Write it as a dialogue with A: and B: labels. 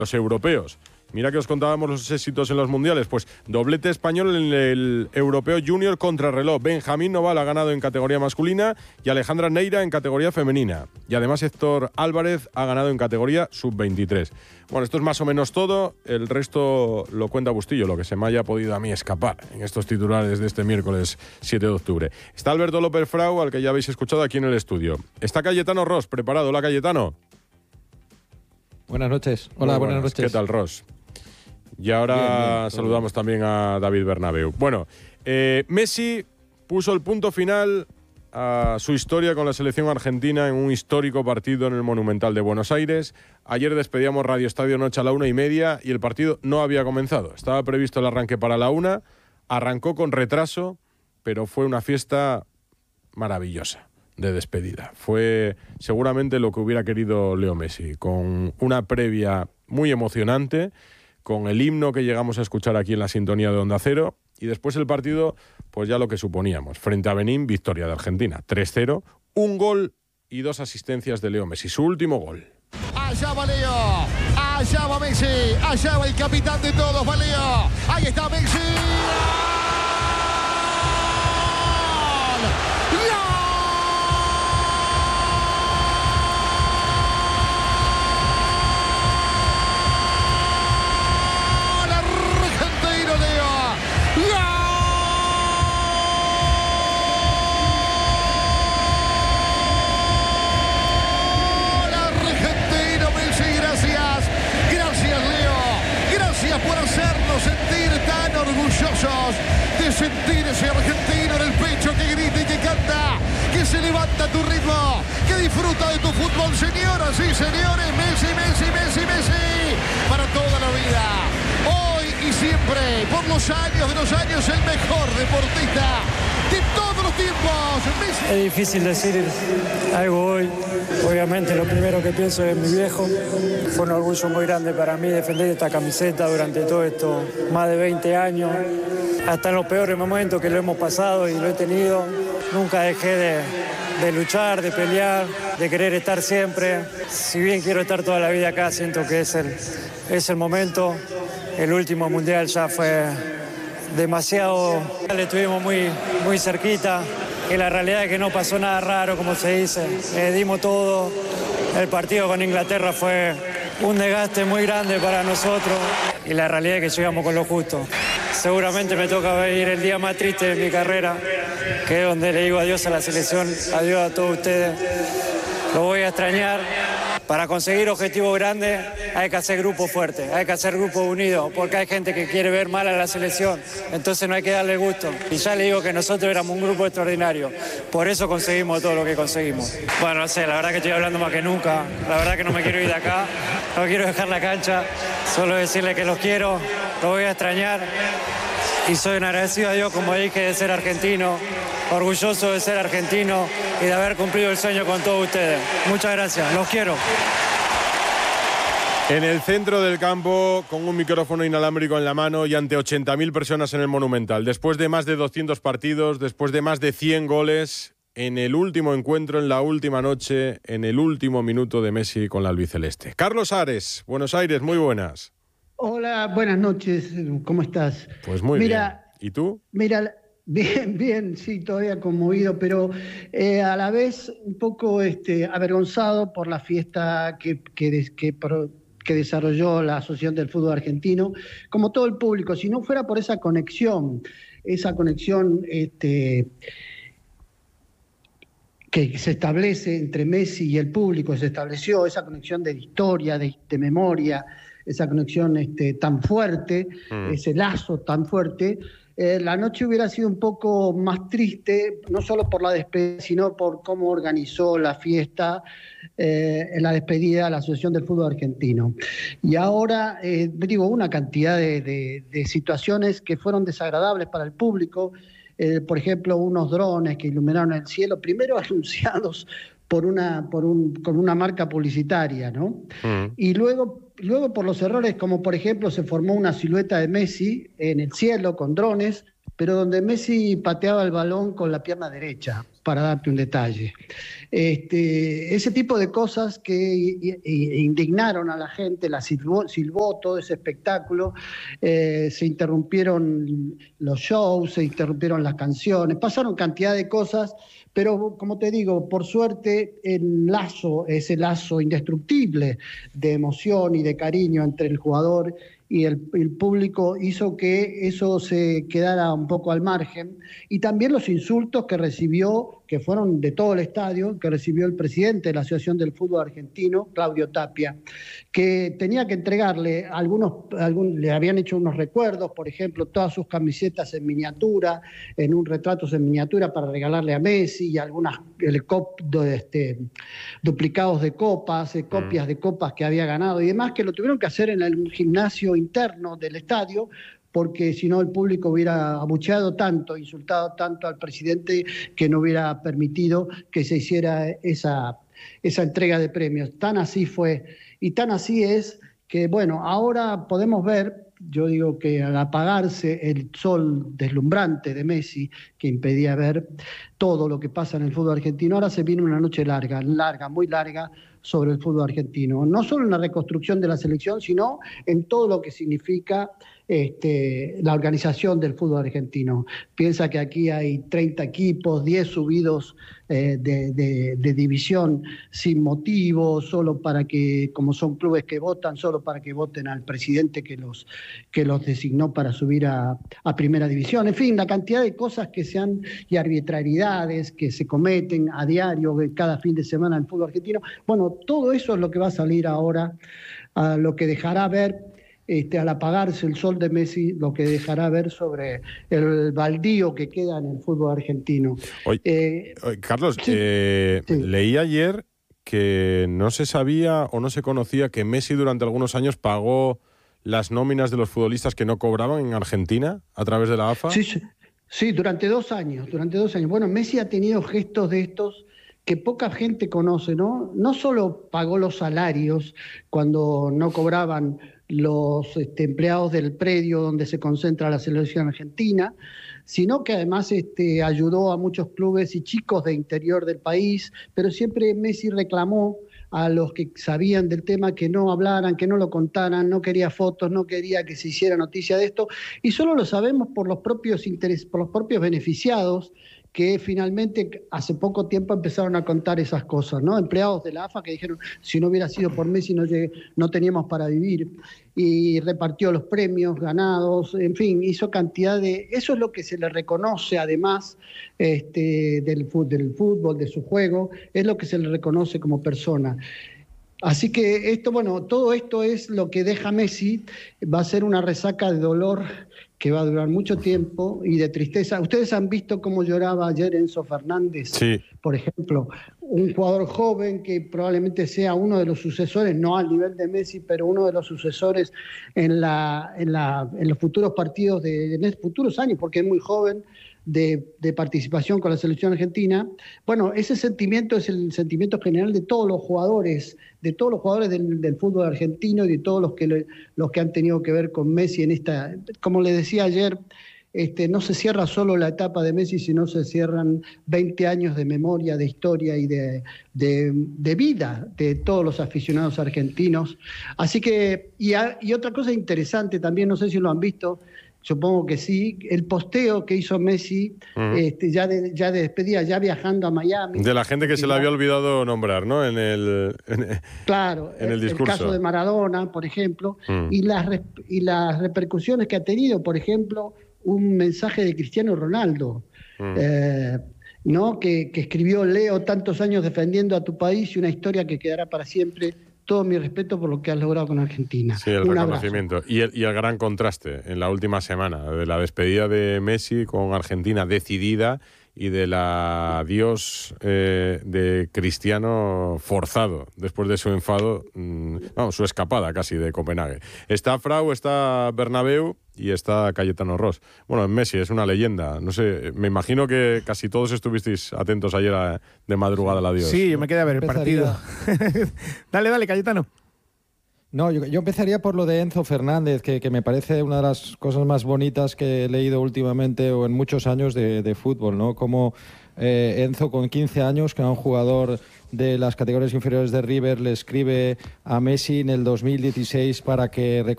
A: los europeos. Mira que os contábamos los éxitos en los mundiales. Pues doblete español en el Europeo Junior contrarreloj. Benjamín Noval ha ganado en categoría masculina y Alejandra Neira en categoría femenina. Y además Héctor Álvarez ha ganado en categoría sub-23. Bueno, esto es más o menos todo. El resto lo cuenta Bustillo, lo que se me haya podido a mí escapar en estos titulares de este miércoles 7 de octubre. Está Alberto López Frau, al que ya habéis escuchado aquí en el estudio. Está Cayetano Ros, preparado. Hola, Cayetano.
B: Buenas noches. Hola, buenas noches.
A: ¿Qué tal, Ros? Y ahora bien, saludamos también a David Bernabéu. Bueno, Messi puso el punto final a su historia con la selección argentina en un histórico partido en el Monumental de Buenos Aires. Ayer despedíamos Radio Estadio Noche a la 1:30 y el partido no había comenzado. Estaba previsto el arranque para la 1, arrancó con retraso, pero fue una fiesta maravillosa de despedida. Fue seguramente lo que hubiera querido Leo Messi, con una previa muy emocionante, con el himno que llegamos a escuchar aquí en la sintonía de Onda Cero, y después el partido, pues ya lo que suponíamos. Frente a Benín, victoria de Argentina, 3-0, un gol y 2 asistencias de Leo Messi, su último gol.
C: Allá va Leo, allá va Messi, allá va el capitán de todos, va Leo, ahí está Messi. Por hacernos sentir tan orgullosos de sentir ese argentino en el pecho que grita y que canta, que se levanta a tu ritmo, que disfruta de tu fútbol, señoras y señores. Messi, Messi, Messi, Messi, para toda la vida, hoy y siempre, por los años de los años, el mejor deportista de todos los tiempos, Messi.
D: Es difícil decir algo hoy. Obviamente lo primero que pienso es mi viejo. Fue un orgullo muy grande para mí defender esta camiseta durante todo esto, más de 20 años. Hasta en los peores momentos que lo hemos pasado y lo he tenido, nunca dejé de luchar, de pelear, de querer estar siempre. Si bien quiero estar toda la vida acá, siento que es el momento. El último mundial ya fue demasiado, le estuvimos muy cerquita, y la realidad es que no pasó nada raro, como se dice. Dimos todo. El partido con Inglaterra fue un desgaste muy grande para nosotros y la realidad es que llegamos con lo justo. Seguramente me toca vivir el día más triste de mi carrera, que es donde le digo adiós a la selección, adiós a todos ustedes. Lo voy a extrañar. Para conseguir objetivos grandes hay que hacer grupos fuertes, hay que hacer grupos unidos, porque hay gente que quiere ver mal a la selección, entonces no hay que darle gusto. Y ya le digo que nosotros éramos un grupo extraordinario, por eso conseguimos todo lo que conseguimos. Bueno, no sé, la verdad que estoy hablando más que nunca, la verdad que no me quiero ir de acá, no quiero dejar la cancha, solo decirle que los quiero, los voy a extrañar. Y soy un agradecido a Dios, como dije, de ser argentino, orgulloso de ser argentino y de haber cumplido el sueño con todos ustedes. Muchas gracias, los quiero.
A: En el centro del campo, con un micrófono inalámbrico en la mano y ante 80.000 personas en el Monumental. Después de más de 200 partidos, después de más de 100 goles, en el último encuentro, en la última noche, en el último minuto de Messi con la albiceleste. Carlos Ares, Buenos Aires, muy buenas.
E: Hola, buenas noches, ¿cómo estás?
A: Pues muy bien. ¿Y tú?
E: Mira, bien, sí, todavía conmovido, pero a la vez un poco avergonzado por la fiesta que desarrolló la Asociación del Fútbol Argentino, como todo el público. Si no fuera por esa conexión que se establece entre Messi y el público, se estableció esa conexión de historia, de memoria, esa conexión tan fuerte, ese lazo tan fuerte, la noche hubiera sido un poco más triste, no solo por la despedida, sino por cómo organizó la fiesta, en la despedida de la Asociación del Fútbol Argentino. Y ahora, una cantidad de situaciones que fueron desagradables para el público, por ejemplo, unos drones que iluminaron el cielo, primero anunciados con una marca publicitaria, ¿no? Y luego por los errores, como por ejemplo se formó una silueta de Messi en el cielo con drones, pero donde Messi pateaba el balón con la pierna derecha. para darte un detalle. Ese tipo de cosas que indignaron a la gente, la silbó todo ese espectáculo, se interrumpieron los shows, se interrumpieron las canciones, pasaron cantidad de cosas, pero como te digo, por suerte ese lazo indestructible de emoción y de cariño entre el jugador y el público hizo que eso se quedara un poco al margen, y también los insultos que recibió, que fueron de todo el estadio, que recibió el presidente de la Asociación del Fútbol Argentino, Claudio Tapia, que tenía que entregarle le habían hecho unos recuerdos, por ejemplo, todas sus camisetas en miniatura, retratos en miniatura para regalarle a Messi, y algunas duplicados de copas, copias de copas que había ganado y demás, que lo tuvieron que hacer en el gimnasio interno del estadio, porque si no el público hubiera abucheado tanto, insultado tanto al presidente, que no hubiera permitido que se hiciera esa entrega de premios. Tan así fue, y tan así es que, bueno, ahora podemos ver, yo digo que al apagarse el sol deslumbrante de Messi, que impedía ver todo lo que pasa en el fútbol argentino, ahora se viene una noche larga, muy larga, sobre el fútbol argentino. No solo en la reconstrucción de la selección, sino en todo lo que significa la organización del fútbol argentino. Piensa que aquí hay 30 equipos, 10 subidos de división sin motivo, solo para que, como son clubes que votan, solo para que voten al presidente que los designó para subir a primera división. En fin, la cantidad de cosas y arbitrariedades que se cometen a diario, cada fin de semana en el fútbol argentino. Bueno, todo eso es lo que va a salir ahora, a lo que dejará ver, al apagarse el sol de Messi, lo que dejará ver sobre el baldío que queda en el fútbol argentino.
A: Carlos,
E: sí.
A: Leí ayer que no se sabía o no se conocía que Messi durante algunos años pagó las nóminas de los futbolistas que no cobraban en Argentina a través de la AFA.
E: Sí, durante 2 años. Bueno, Messi ha tenido gestos de estos que poca gente conoce, ¿no? No solo pagó los salarios cuando no cobraban los empleados del predio donde se concentra la selección argentina, sino que además ayudó a muchos clubes y chicos de interior del país, pero siempre Messi reclamó a los que sabían del tema que no hablaran, que no lo contaran, no quería fotos, no quería que se hiciera noticia de esto, y solo lo sabemos por los propios beneficiados, que finalmente hace poco tiempo empezaron a contar esas cosas, ¿no? Empleados de la AFA que dijeron, si no hubiera sido por Messi no teníamos para vivir, y repartió los premios ganados, en fin, hizo cantidad de... Eso es lo que se le reconoce además del fútbol, de su juego, es lo que se le reconoce como persona. Así que todo esto es lo que deja Messi, va a ser una resaca de dolor que va a durar mucho tiempo y de tristeza. Ustedes han visto cómo lloraba ayer Enzo Fernández, sí, por ejemplo, un jugador joven que probablemente sea uno de los sucesores, no al nivel de Messi, pero uno de los sucesores en los futuros partidos en futuros años, porque es muy joven, de participación con la selección argentina. Bueno, ese sentimiento es el sentimiento general de todos los jugadores, del fútbol argentino y de todos los que han tenido que ver con Messi en esta, como le decía ayer, no se cierra solo la etapa de Messi, sino se cierran 20 años de memoria, de historia y de vida de todos los aficionados argentinos. Así que, y otra cosa interesante también, no sé si lo han visto, supongo que sí, el posteo que hizo Messi ya de despedida, ya viajando a Miami.
A: De la gente que se le había olvidado nombrar, ¿no? En el discurso.
E: El caso de Maradona, por ejemplo, y las repercusiones que ha tenido, por ejemplo, un mensaje de Cristiano Ronaldo, ¿no? Que escribió: Leo, tantos años defendiendo a tu país y una historia que quedará para siempre. Todo mi respeto por lo que has logrado con Argentina.
A: Sí, el reconocimiento. Y el gran contraste en la última semana de la despedida de Messi con Argentina decidida y del adiós de Cristiano forzado después de su enfado, su escapada casi de Copenhague. Está Frau, está Bernabéu y está Cayetano Ross. Bueno, Messi es una leyenda. No sé, me imagino que casi todos estuvisteis atentos ayer de madrugada al adiós.
F: Sí, yo me quedé a ver el partido. Dale, Cayetano.
B: No, yo empezaría por lo de Enzo Fernández, que me parece una de las cosas más bonitas que he leído últimamente o en muchos años de fútbol, ¿no? Cómo Enzo con 15 años, que era un jugador de las categorías inferiores de River, le escribe a Messi en el 2016 para que